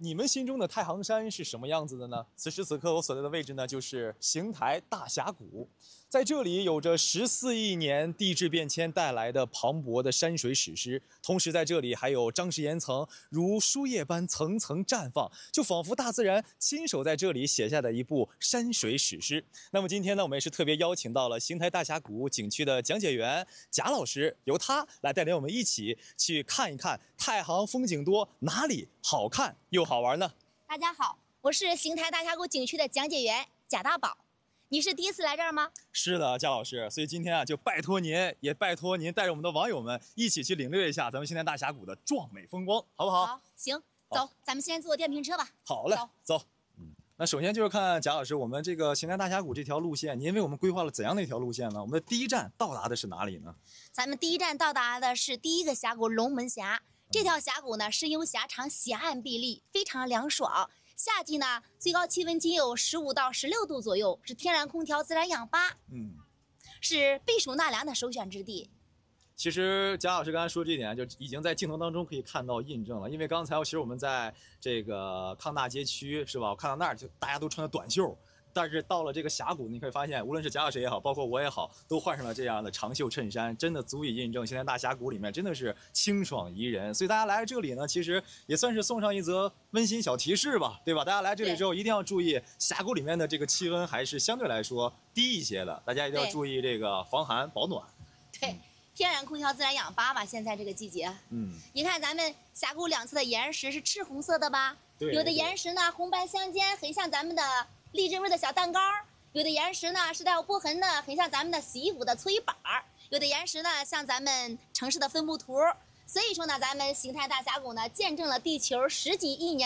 你们心中的太行山是什么样子的呢？此时此刻我所在的位置呢，就是邢台大峡谷。在这里有着14亿年地质变迁带来的磅礴的山水史诗，同时在这里还有张氏岩层如书页般层层绽放，就仿佛大自然亲手在这里写下的一部山水史诗。那么今天呢，我们也是特别邀请到了邢台大峡谷景区的讲解员贾老师，由他来带领我们一起去看一看太行风景多，哪里好看又好玩呢？ 大家好，我是邢台大峡谷景区的讲解员贾大宝。你是第一次来这儿吗？ 是的，贾老师，所以今天啊，就拜托您，也拜托您带着我们的网友们一起去领略一下咱们邢台大峡谷的壮美风光，好不好？ 好，行，走，咱们先坐电瓶车吧。 好嘞，走。那首先就是看贾老师，我们这个邢台大峡谷这条路线，您为我们规划了怎样的一条路线呢？我们的第一站到达的是哪里呢？ 咱们第一站到达的是第一个峡谷龙门峡。这条峡谷呢，深幽狭长，险岸壁立，非常凉爽。夏季呢，最高气温仅有15到16度左右，是天然空调自然氧吧，是避暑纳凉的首选之地。 其实贾老师刚才说这一点，就已经在镜头当中可以看到印证了。因为刚才其实我们在这个康大街区是吧？我看到那儿就大家都穿的短袖。但是到了这个峡谷，你可以发现，无论是贾老师也好，包括我也好，都换上了这样的长袖衬衫，真的足以印证现在大峡谷里面真的是清爽宜人。所以大家来这里呢，其实也算是送上一则温馨小提示吧，对吧？大家来这里之后一定要注意，峡谷里面的这个气温还是相对来说低一些的，大家一定要注意这个防寒保暖。 对。天然空调自然氧吧吧，现在这个季节，你看咱们峡谷两侧的岩石是赤红色的吧？对，有的岩石呢红白相间，很像咱们的荔枝味的小蛋糕；有的岩石呢是带有波痕的，很像咱们的洗衣服的搓衣板；有的岩石呢像咱们城市的分布图。所以说呢，咱们邢台大峡谷呢见证了地球10几亿年